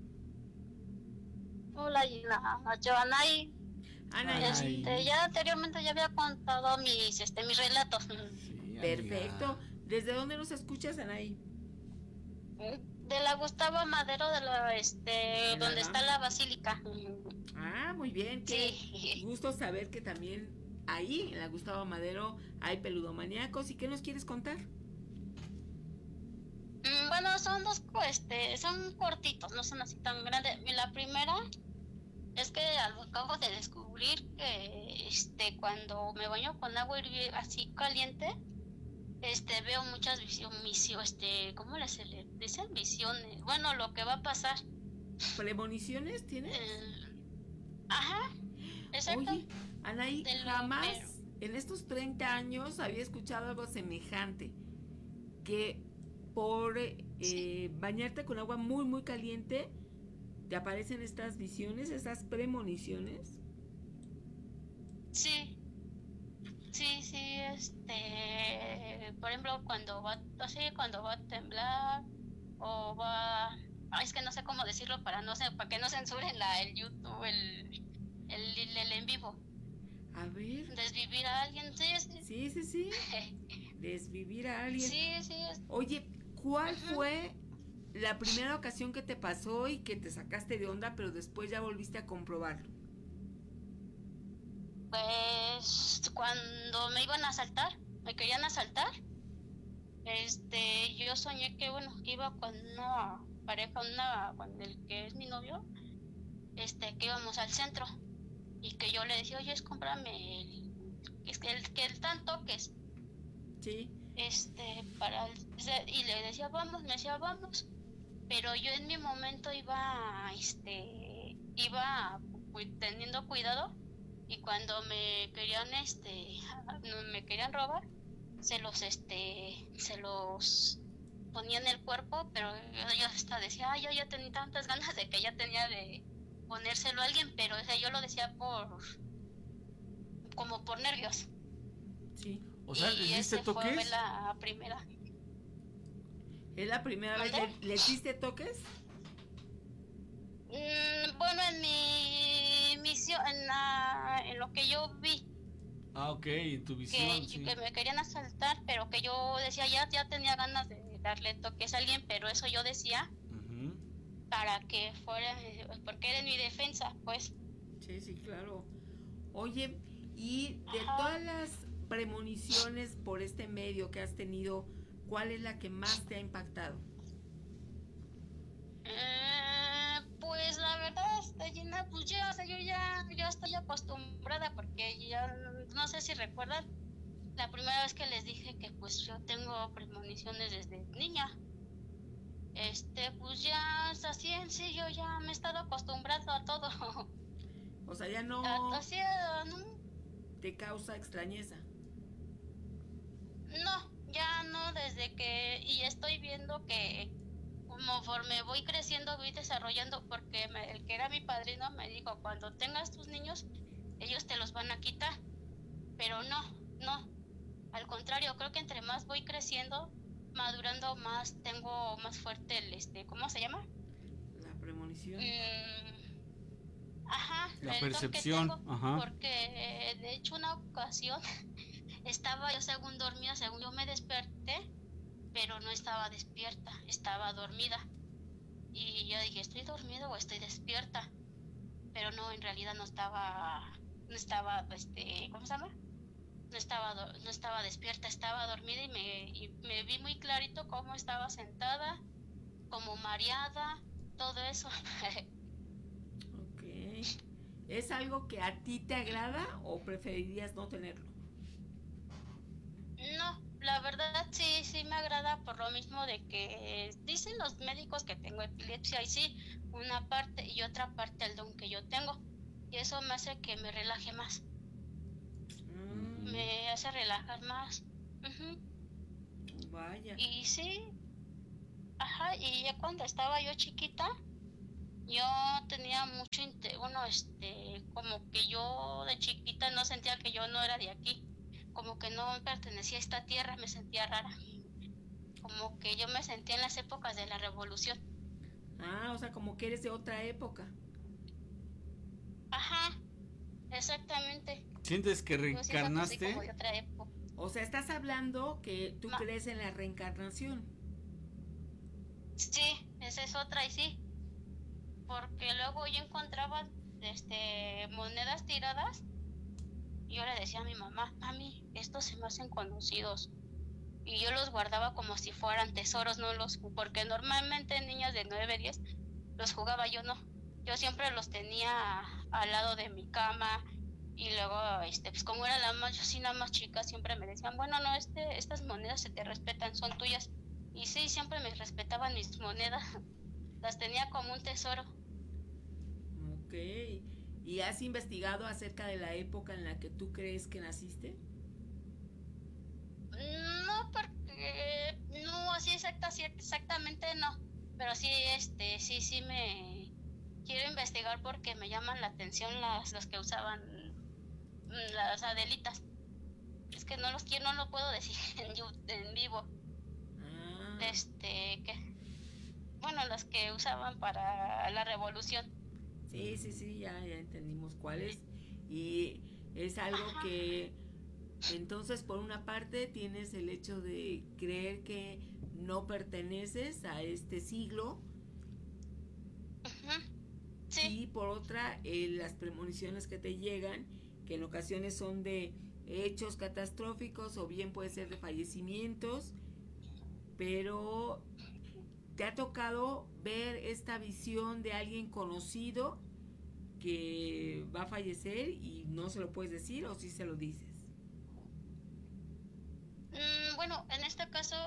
Hola, yo Anaí. Anaí. Ya anteriormente ya había contado mis relatos. Sí, perfecto. ¿Desde dónde nos escuchas, Anaí? De la Gustavo Madero, de la donde está la basílica. Ah, muy bien. Qué gusto saber que también ahí en la Gustavo Madero hay peludomaníacos. ¿Y qué nos quieres contar? Bueno, son dos, son cortitos, no son así tan grandes. La primera es que acabo de descubrir que cuando me baño con agua así caliente, veo muchas visiones, ¿cómo se le dicen? Visiones. Bueno, lo que va a pasar. ¿Premoniciones tienes? Ajá, exacto. Oye, Anaí, jamás en estos 30 años había escuchado algo semejante. Que por bañarte con agua muy, muy caliente, ¿te aparecen estas visiones, estas premoniciones? Sí, por ejemplo, cuando va a temblar o va, es que no sé cómo decirlo para que no censuren el YouTube, el en vivo. A ver. Desvivir a alguien, sí. Desvivir a alguien. Sí. Oye, ¿cuál fue la primera ocasión que te pasó y que te sacaste de onda, pero después ya volviste a comprobarlo? Pues cuando me iban a asaltar, me querían asaltar. Yo soñé que iba con una pareja, con el que es mi novio, que íbamos al centro y que yo le decía, oye, cómprame el tanto que es. Sí. Y le decía, vamos, me decía, vamos. Pero yo en mi momento iba teniendo cuidado, y cuando me querían robar, se los ponía en el cuerpo, pero yo hasta decía, yo ya tenía tantas ganas de que ya tenía de ponérselo a alguien, pero yo lo decía como por nervios. Sí. O sea, ¿le diste toques? Fue la primera. ¿Es la primera vez le diste toques? Bueno, en mi misión, en lo que yo vi. Ah, ok, en tu visión. Que me querían asaltar, pero que yo decía, ya tenía ganas de darle toques a alguien, pero eso yo decía para que fuera, porque era en mi defensa, pues. Sí, claro. Oye, y de todas las premoniciones por este medio que has tenido, ¿cuál es la que más te ha impactado? Pues la verdad, Gina, pues yo ya estoy acostumbrada, porque ya no sé si recuerdan la primera vez que les dije que pues yo tengo premoniciones desde niña. Pues ya es así, en sí, yo ya me he estado acostumbrando a todo. O sea, ya no te causa extrañeza. No, ya no, desde que, y estoy viendo que conforme voy creciendo, voy desarrollando, porque el que era mi padrino me dijo, cuando tengas tus niños, ellos te los van a quitar. Pero no, al contrario, creo que entre más voy creciendo, madurando, más tengo más fuerte ¿cómo se llama? La premonición. La percepción. Porque de hecho una ocasión estaba yo según dormida, según yo me desperté, pero no estaba despierta, estaba dormida. Y yo dije, ¿estoy dormida o estoy despierta? Pero no, en realidad no estaba, ¿cómo se llama? No estaba despierta, estaba dormida, y me vi muy clarito cómo estaba sentada, como mareada, todo eso. Ok. ¿Es algo que a ti te agrada o preferirías no tenerlo? No, la verdad sí me agrada, por lo mismo de que dicen los médicos que tengo epilepsia, y sí, una parte, y otra parte el don que yo tengo, y eso me hace que me relaje más. me hace relajar más. Vaya. Y sí, ajá, y ya cuando estaba yo chiquita, yo tenía mucho como que yo de chiquita no sentía que yo no era de aquí, como que no pertenecía a esta tierra, me sentía rara, como que yo me sentía en las épocas de la revolución. Ah, o sea, como que eres de otra época. Ajá, exactamente. ¿Sientes que Yo sí siento que soy reencarnaste? como de otra época. O sea, estás hablando que tú crees en la reencarnación. Sí, esa es otra y sí, porque luego yo encontraba monedas tiradas y yo le decía a mi mamá, mami, estos se me hacen conocidos, y yo los guardaba como si fueran tesoros, porque normalmente niños de 9, 10 los jugaba, yo no, yo siempre los tenía al lado de mi cama. Y luego, pues como era yo sí la más chica, siempre me decían, bueno, no, estas monedas se te respetan, son tuyas. Y sí, siempre me respetaban mis monedas, las tenía como un tesoro. Ok. ¿Y has investigado acerca de la época en la que tú crees que naciste? No, porque no, así exactamente no. Pero sí, sí me quiero investigar porque me llaman la atención los que usaban las Adelitas. Es que no lo puedo decir en vivo. Bueno, las que usaban para la revolución. Sí, ya entendimos cuáles. Y es algo que entonces por una parte tienes el hecho de creer que no perteneces a este siglo. Sí. Y por otra, las premoniciones que te llegan, que en ocasiones son de hechos catastróficos o bien puede ser de fallecimientos, pero ¿te ha tocado ver esta visión de alguien conocido que va a fallecer y no se lo puedes decir o sí se lo dices? Bueno, en este caso,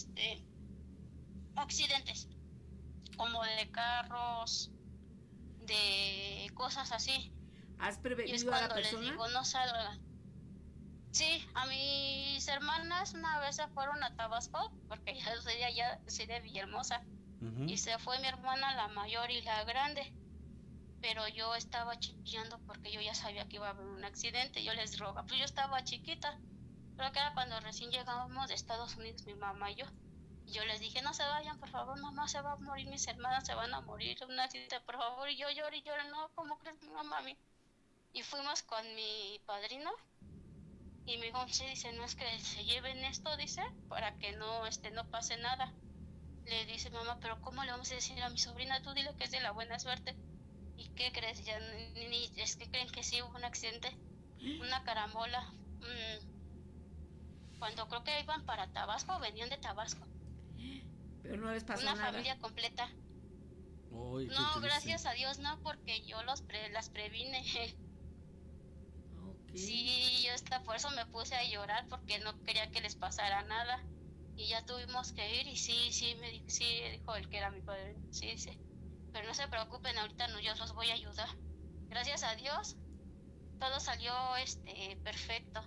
accidentes, como de carros, de cosas así. ¿Has prevenido y es a la cuando persona? les digo, no salga. Sí, a mis hermanas una vez se fueron a Tabasco, porque ya soy de Villahermosa, y se fue mi hermana la mayor y la grande, pero yo estaba chillando porque yo ya sabía que iba a haber un accidente. Yo les rogaba, pues yo estaba chiquita, creo que era cuando recién llegábamos de Estados Unidos mi mamá y yo les dije, no se vayan, por favor, mamá, se va a morir, mis hermanas se van a morir, un accidente, por favor. Y yo lloro y lloro, no, ¿cómo crees, mi mamá? Y fuimos con mi padrino y me dijo, sí, dice, no es que se lleven esto, dice, para que no pase nada. Le dice mamá, pero ¿cómo le vamos a decir a mi sobrina? Tú dile que es de la buena suerte. ¿Y qué crees? Ya es que creen que sí hubo un accidente, una carambola. Cuando creo que iban para Tabasco, venían de Tabasco. Pero no les pasó una nada. Familia completa. Uy, no, gracias a Dios no, porque yo las previne. Okay. Sí, por eso me puse a llorar porque no quería que les pasara nada. Y ya tuvimos que ir y sí, dijo el que era mi padre. Sí, dice, pero no se preocupen, ahorita no, yo los voy a ayudar. Gracias a Dios, todo salió perfecto.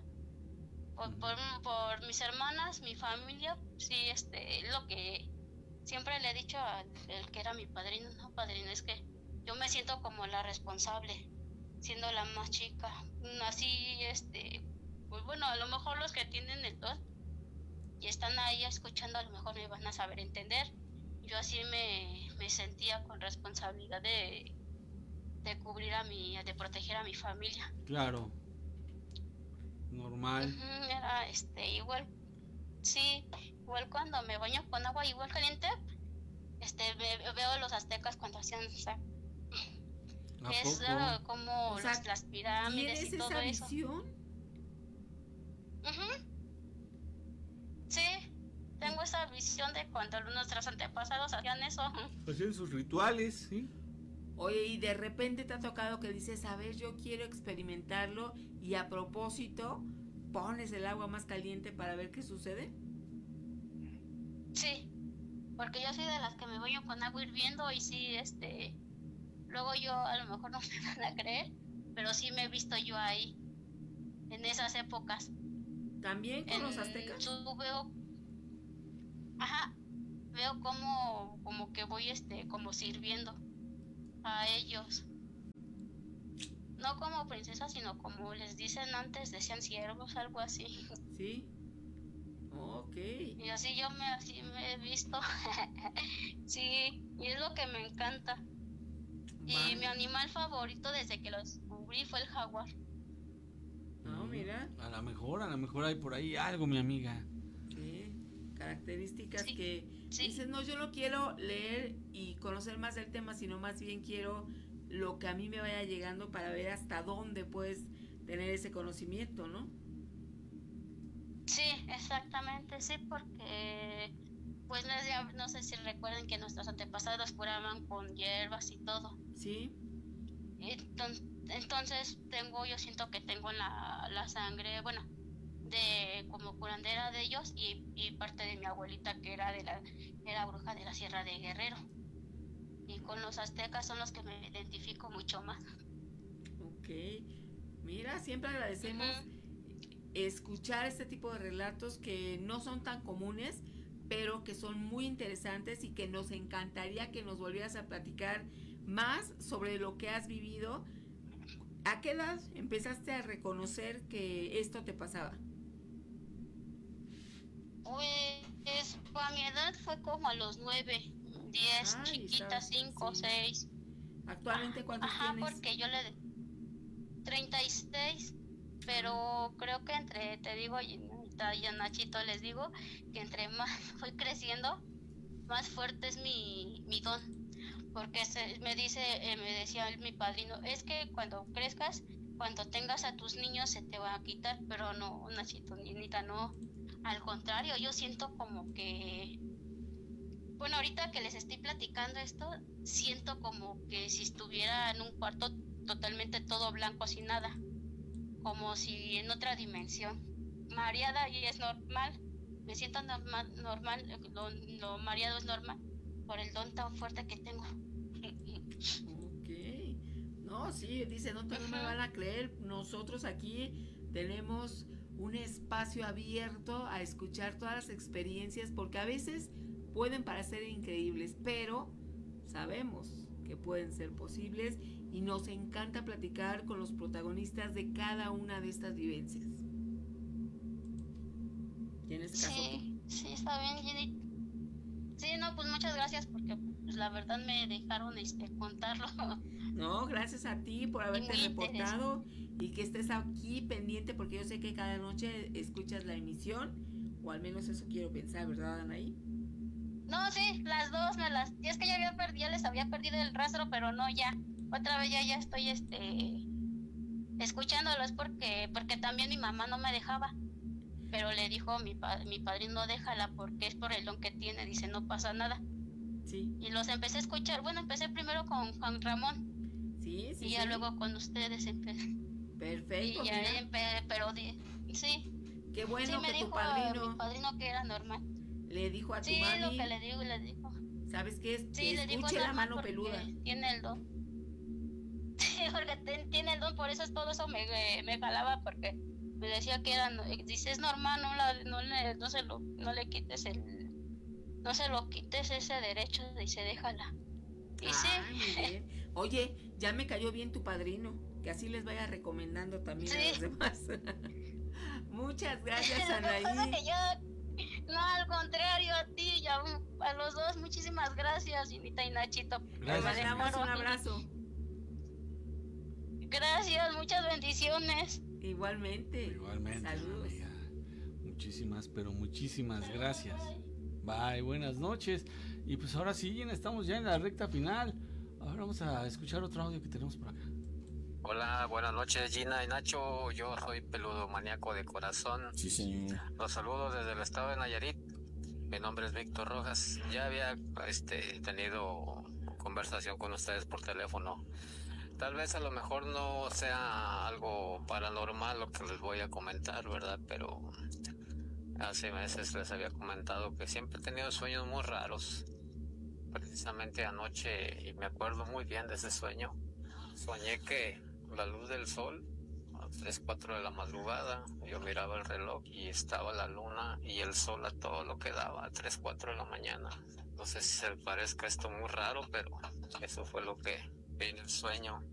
Por mis hermanas, mi familia, sí, lo que siempre le he dicho al que era mi padrino, no, padrino, es que yo me siento como la responsable, siendo la más chica. Así, pues bueno, a lo mejor los que tienen el don y están ahí escuchando, a lo mejor me van a saber entender. Yo así me sentía con responsabilidad de cubrir de proteger a mi familia. Claro. Normal. Era igual, sí, igual cuando me baño con agua igual caliente, veo los aztecas cuando hacían, o sea, es como las pirámides y todo esa eso. Visión? Sí, tengo esa visión de cuando nuestros antepasados hacían eso. Hacían sus rituales, ¿sí? Oye, y de repente te ha tocado que dices, a ver, yo quiero experimentarlo, y a propósito pones el agua más caliente para ver qué sucede. Sí, porque yo soy de las que me baño con agua hirviendo y sí, luego yo a lo mejor no me van a creer, pero sí me he visto yo ahí en esas épocas. ¿También con los aztecas? Yo veo, ajá, veo como que voy como sirviendo a ellos. No como princesa, sino como les dicen antes, decían siervos, algo así. Sí. Ok. Y así así me he visto. Sí, y es lo que me encanta. Y mi animal favorito desde que lo descubrí fue el jaguar. No, mira. A lo mejor hay por ahí algo, mi amiga. Sí, características que sí. Dices, no, yo no quiero leer y conocer más del tema, sino más bien quiero lo que a mí me vaya llegando para ver hasta dónde puedes tener ese conocimiento, ¿no? Sí, exactamente, sí, porque pues no sé si recuerden que nuestros antepasados curaban con hierbas y todo. Sí. Entonces yo siento que tengo la sangre, bueno, de como curandera de ellos y parte de mi abuelita que era bruja de la Sierra de Guerrero. Y con los aztecas son los que me identifico mucho más. Ok, mira, siempre agradecemos escuchar este tipo de relatos que no son tan comunes, pero que son muy interesantes y que nos encantaría que nos volvieras a platicar más sobre lo que has vivido. ¿A qué edad empezaste a reconocer que esto te pasaba? Pues a mi edad fue como a los 9, 10, chiquita, 5, 6. ¿Actualmente cuántos tienes? Porque yo 36, pero creo que te digo, y a Nachito les digo, que entre más voy creciendo, más fuerte es mi don. Porque me decía mi padrino, es que cuando crezcas, cuando tengas a tus niños se te va a quitar, pero no, Nachito, niñita, no. Al contrario, yo siento como que, bueno, ahorita que les estoy platicando esto, siento como que si estuviera en un cuarto totalmente todo blanco, sin nada, como si en otra dimensión, mareada, y es normal, me siento normal, lo mareado es normal, por el don tan fuerte que tengo. Ok, no, sí, dice, no me van a creer, nosotros aquí tenemos un espacio abierto a escuchar todas las experiencias, porque a veces pueden parecer increíbles, pero sabemos que pueden ser posibles y nos encanta platicar con los protagonistas de cada una de estas vivencias. ¿Tienes caso? Sí, está bien, Jenny. Sí, no, pues muchas gracias porque pues, la verdad me dejaron contarlo. No, gracias a ti por haberte reportado y que estés aquí pendiente, porque yo sé que cada noche escuchas la emisión, o al menos eso quiero pensar, ¿verdad, Anaí? No, sí, las dos y es que ya les había perdido el rastro, pero no, ya, otra vez ya estoy escuchándolos porque también mi mamá no me dejaba, pero le dijo mi padrino, déjala porque es por el don que tiene, dice, no pasa nada. Sí. Y los empecé a escuchar, bueno, empecé primero con Juan Ramón. Sí. Y ya luego con ustedes empecé. Perfecto. Y ya sí. Qué bueno sí, que me tu padrino. Mi padrino que era normal. Le dijo a tu mami. Sí, lo que le dijo. ¿Sabes qué es? Sí, le dijo la mano peluda. Tiene el don. Sí, porque tiene el don, por eso todo eso me jalaba, porque me decía que dice, es normal, no le quites no se lo quites ese derecho, dice, déjala. Y sí. Muy bien. Oye, ya me cayó bien tu padrino, que así les vaya recomendando también a los demás. Muchas gracias, Anaí. No, al contrario, a ti y a los dos, muchísimas gracias, Ginita y Nachito. Gracias. Les damos un abrazo. Gracias, muchas bendiciones. Igualmente. Saludos. Amiga. Muchísimas gracias. Bye, buenas noches. Y pues ahora sí, estamos ya en la recta final. Ahora vamos a escuchar otro audio que tenemos por acá. Hola, buenas noches, Gina y Nacho. Yo soy peludo maníaco de corazón. Sí, señor. Los saludo desde el estado de Nayarit. Mi nombre es Víctor Rojas. Ya había tenido conversación con ustedes por teléfono. Tal vez a lo mejor no sea algo paranormal lo que les voy a comentar, ¿verdad? Pero hace meses les había comentado que siempre he tenido sueños muy raros. Precisamente anoche, y me acuerdo muy bien de ese sueño, soñé que la luz del sol 3, 4 de la madrugada. Yo miraba el reloj y estaba la luna y el sol a todo lo que daba, a 3, 4 de la mañana. No sé si se parezca esto muy raro, pero eso fue lo que vi en el sueño.